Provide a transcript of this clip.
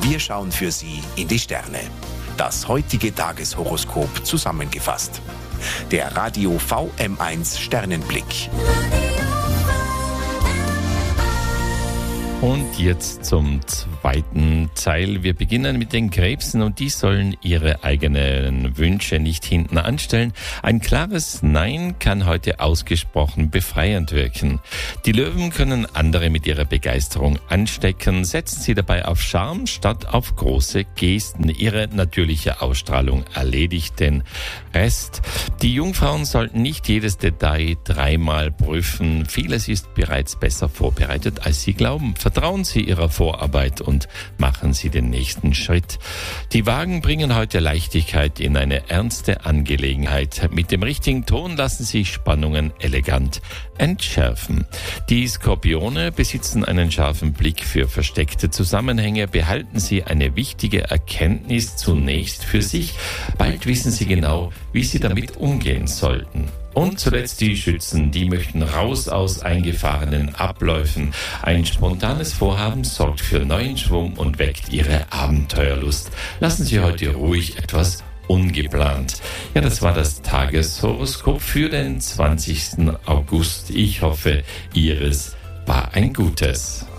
Wir schauen für Sie in die Sterne. Das heutige Tageshoroskop zusammengefasst. Der Radio VM1 Sternenblick. Und jetzt zum zweiten Teil. Wir beginnen mit den Krebsen und die sollen ihre eigenen Wünsche nicht hinten anstellen. Ein klares Nein kann heute ausgesprochen befreiend wirken. Die Löwen können andere mit ihrer Begeisterung anstecken. Setzen Sie dabei auf Charme statt auf große Gesten. Ihre natürliche Ausstrahlung erledigt den Rest. Die Jungfrauen sollten nicht jedes Detail dreimal prüfen. Vieles ist bereits besser vorbereitet, als Sie glauben. Vertrauen Sie Ihrer Vorarbeit und machen Sie den nächsten Schritt. Die Wagen bringen heute Leichtigkeit in eine ernste Angelegenheit. Mit dem richtigen Ton lassen Sie Spannungen elegant entschärfen. Die Skorpione besitzen einen scharfen Blick für versteckte Zusammenhänge. Behalten Sie eine wichtige Erkenntnis zunächst für sich. Bald wissen Sie genau, wie Sie damit umgehen sollten. Und zuletzt die Schützen, die möchten raus aus eingefahrenen Abläufen. Ein spontanes Vorhaben sorgt für neuen Schwung und weckt Ihre Abenteuerlust. Lassen Sie heute ruhig etwas ungeplant. Ja, das war das Tageshoroskop für den 20. August. Ich hoffe, Ihres war ein gutes.